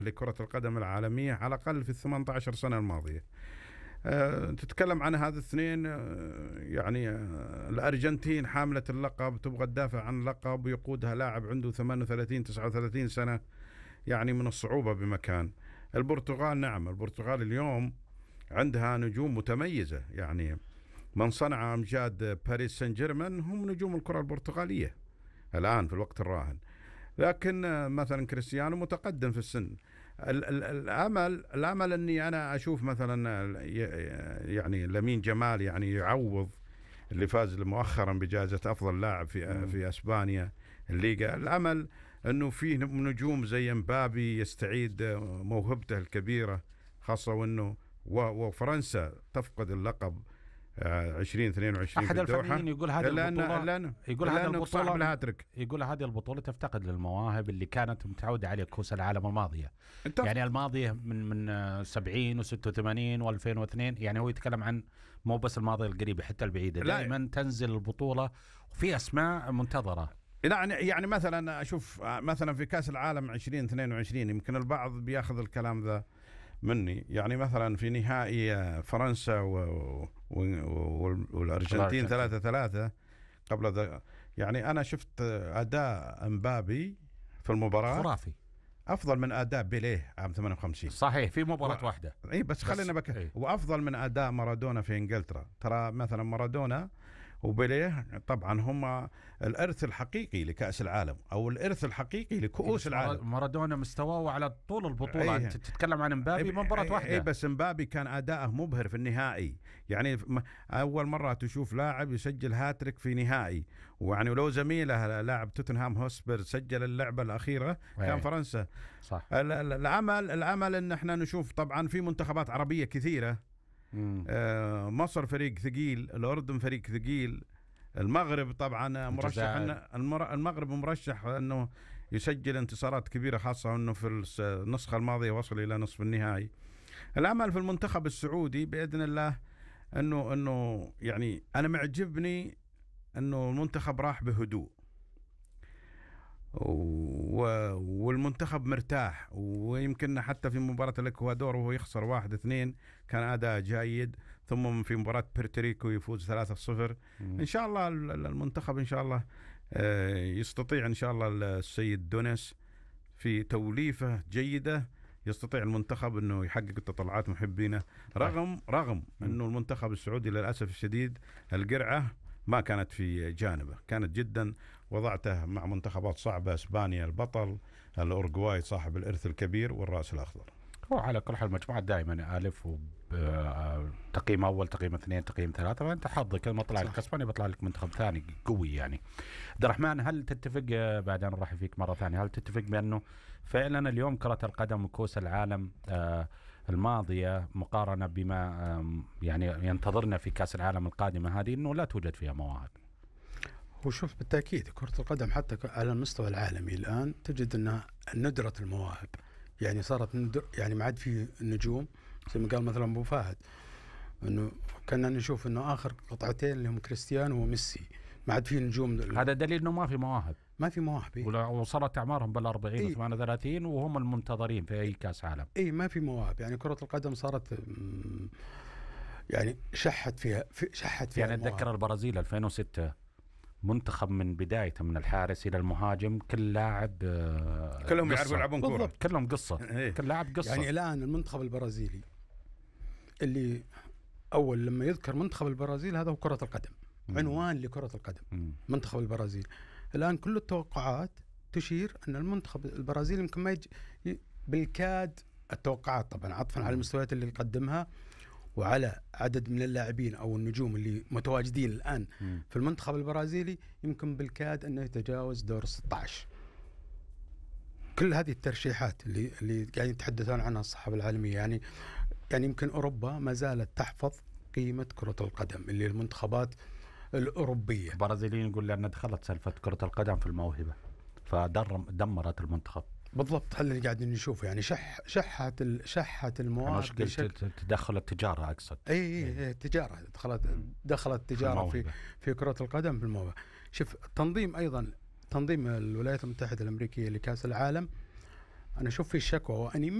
لكرة القدم العالمية على الأقل في 18 سنة الماضية. تتكلم عن هذا الاثنين، يعني الأرجنتين حاملة اللقب تبغى تدافع عن اللقب ويقودها لاعب عنده 38 39 سنة، يعني من الصعوبة بمكان. البرتغال نعم، البرتغال اليوم عندها نجوم متميزة، يعني من صنع أمجاد باريس سان جيرمان هم نجوم الكرة البرتغالية الآن في الوقت الراهن. لكن مثلا كريستيانو متقدم في السن. الامل اني انا اشوف مثلا يعني لامين جمال يعني يعوض اللي فاز مؤخرا بجائزة افضل لاعب في اسبانيا الليغا. الامل انه في نجوم زي مبابي يستعيد موهبته الكبيرة، خاصة وانه وفرنسا تفقد اللقب 2022 أحد في الدوحة. الفنيين يقول هذه البطولة، يقول هذه البطولة، يقول هذه البطولة تفتقد للمواهب اللي كانت متعودة على كأس العالم الماضية. يعني الماضية من 70 و86 و2002، يعني هو يتكلم عن مو بس الماضية القريبة حتى البعيدة، دائما تنزل البطولة وفي أسماء منتظرة. يعني مثلا أشوف مثلا في كأس العالم 2022 يمكن البعض بياخذ الكلام ذا مني، يعني مثلا في نهائي فرنسا والأرجنتين 3-3 قبل ذا، يعني أنا شفت أداء مبابي في المباراة خرافي، أفضل من أداء بيليه عام 58. صحيح في مباراة واحدة. بس خلينا وأفضل من أداء مارادونا في إنجلترا. ترى مثلا مارادونا وبيليه طبعا هم الإرث الحقيقي لكأس العالم أو الإرث الحقيقي لكؤوس العالم. مارادونا مستواه على طول البطولة. أنت تتكلم عن مبابي مباراة واحدة. بس مبابي كان أداءه مبهر في النهائي، يعني أول مرة تشوف لاعب يسجل هاتريك في نهائي، ويعني ولو زميله لاعب توتنهام هوسبير سجل اللعبة الأخيرة كان فرنسا. صح. العمل إن احنا نشوف طبعا في منتخبات عربية كثيرة. مصر فريق ثقيل، الأردن فريق ثقيل، المغرب طبعا مرشح المغرب مرشح أنه يسجل انتصارات كبيرة، خاصة أنه في النسخة الماضية وصل إلى نصف النهائي. الأمل في المنتخب السعودي بإذن الله أنه يعني أنا معجبني أنه المنتخب راح بهدوء والمنتخب مرتاح، ويمكن حتى في مباراة الإكوادور وهو يخسر 1-2 كان أداء جيد، ثم في مباراة بورتوريكو يفوز 3-0. إن شاء الله المنتخب إن شاء الله يستطيع إن شاء الله السيد دونيس في توليفة جيدة يستطيع المنتخب أنه يحقق تطلعات محبينه، رغم أنه المنتخب السعودي للأسف الشديد القرعة ما كانت في جانبه، كانت جدا وضعته مع منتخبات صعبة، اسبانيا البطل، الأورجواي صاحب الإرث الكبير، والرأس الأخضر. هو على كل حال المجموعة دائما ألف تقييم أول، تقييم 2، تقييم 3، فأنت حظك لما طلع لك اسبانيا بيطلع لك منتخب ثاني قوي. يعني عبد الرحمن، هل تتفق بعد أن نرحب فيك مرة ثانية، هل تتفق بأنه فعلا اليوم كرة القدم وكأس العالم الماضية مقارنة بما يعني ينتظرنا في كأس العالم القادمة هذه أنه لا توجد فيها مواهب؟ وشوف بالتأكيد كرة القدم حتى على المستوى العالمي الآن تجد أنها ندرة المواهب، يعني صارت يعني ما عاد في نجوم زي ما قال مثلا أبو فهد، أنه كنا نشوف أنه آخر قطعتين اللي هم كريستيانو وميسي، ما عاد في نجوم. هذا دليل أنه ما في مواهب، ما في مواهب. وصلت أعمارهم بال40 و38 وهم المنتظرين في أي كأس عالم. ما في مواهب، يعني كرة القدم صارت يعني شحت فيها يعني أتذكر البرازيل 2006 منتخب من بدايته من الحارس إلى المهاجم كل لاعب كلهم يعرفوا يلعبون كورة، كلهم قصة. كل لاعب قصة. يعني الآن المنتخب البرازيلي اللي أول لما يذكر منتخب البرازيل هذا هو كرة القدم، عنوان لكرة القدم منتخب البرازيل. الآن كل التوقعات تشير أن المنتخب البرازيلي يمكن ما بالكاد، التوقعات طبعا عطفا على المستويات اللي قدمها وعلى عدد من اللاعبين أو النجوم اللي متواجدين الآن في المنتخب البرازيلي، يمكن بالكاد أنه يتجاوز دور 16. كل هذه الترشيحات اللي قاعدين يتحدثون عنها الصحافة العالمية، يعني يمكن أوروبا ما زالت تحفظ قيمة كرة القدم اللي المنتخبات الأوروبية. البرازيليين يقول لأن دخلت سالفة كرة القدم في الموهبة فدمرت المنتخب. بالضبط، هذا اللي قاعدين نشوفه، يعني شحت المواهب تدخل التجارة أقصد. تجارة دخلت تجارة في كرة القدم في الموهبة. شوف تنظيم الولايات المتحدة الأمريكية لكأس العالم انا اشوف في شكوى واني